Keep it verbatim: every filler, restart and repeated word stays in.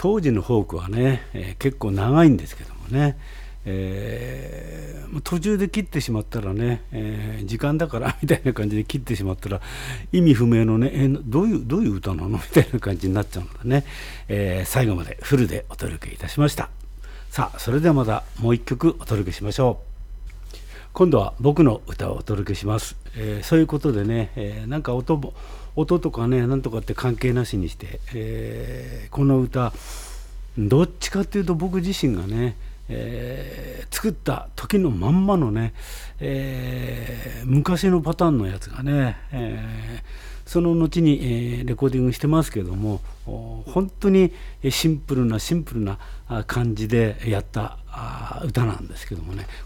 当時のフォークはね、えー、結構長いんですけどもね、えー、途中で切ってしまったらね、えー、時間だからみたいな感じで切ってしまったら意味不明のね、えー、どういうどういう歌なのみたいな感じになっちゃうのでね、えー、最後までフルでお届けいたしました。さあ、それではまたもう一曲お届けしましょう。今度は僕の歌をお届けします。えー、そういうことでね、えー、なんか音も音とかね、なんとかって関係なしにして、えー、この歌どっちかっていうと僕自身がね、えー、作った時のまんまのね、えー、昔のパターンのやつがね、えー、その後に、えー、レコーディングしてますけども、本当にシンプルなシンプルな感じでやった歌なんですけどもね、